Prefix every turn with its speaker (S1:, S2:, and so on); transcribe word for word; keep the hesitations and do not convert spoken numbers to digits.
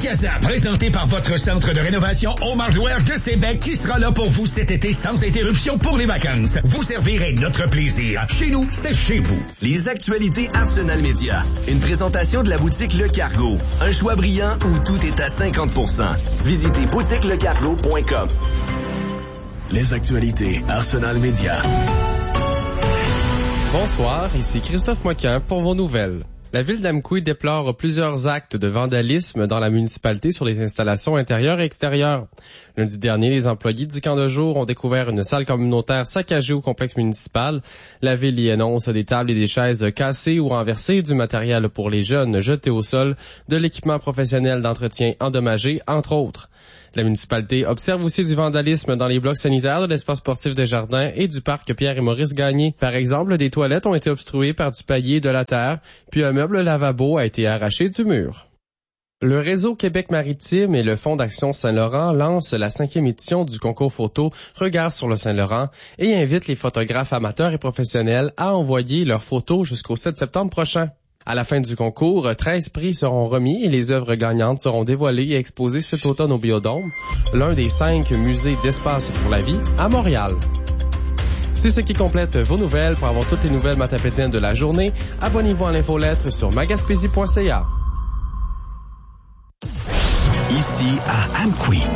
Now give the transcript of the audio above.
S1: Casa, présenté par votre centre de rénovation Home Hardware de Sébec, qui sera là pour vous cet été sans interruption pour les vacances. Vous servirez notre plaisir. Chez nous, c'est chez vous.
S2: Les actualités Arsenal Média. Une présentation de la boutique Le Cargo. Un choix brillant où tout est à cinquante pour cent. Visitez boutique le cargo point com. Les actualités Arsenal Média.
S3: Bonsoir, ici Christophe Moquin pour vos nouvelles. La ville d'Amqui déplore plusieurs actes de vandalisme dans la municipalité sur les installations intérieures et extérieures. Lundi dernier, les employés du camp de jour ont découvert une salle communautaire saccagée au complexe municipal. La ville y annonce des tables et des chaises cassées ou renversées, du matériel pour les jeunes jeté au sol, de l'équipement professionnel d'entretien endommagé, entre autres. La municipalité observe aussi du vandalisme dans les blocs sanitaires de l'espace sportif des Jardins et du parc Pierre et Maurice Gagné. Par exemple, des toilettes ont été obstruées par du paillis et de la terre, puis un meuble lavabo a été arraché du mur. Le réseau Québec Maritime et le Fonds d'Action Saint-Laurent lancent la cinquième édition du concours photo Regard sur le Saint-Laurent et invitent les photographes amateurs et professionnels à envoyer leurs photos jusqu'au sept septembre prochain. À la fin du concours, treize prix seront remis et les œuvres gagnantes seront dévoilées et exposées cet automne au Biodôme, l'un des cinq musées d'espace pour la vie à Montréal. C'est ce qui complète vos nouvelles. Pour avoir toutes les nouvelles matapédiennes de la journée, abonnez-vous à l'infolettre sur magaspésie point c a.
S2: Ici à Amqui.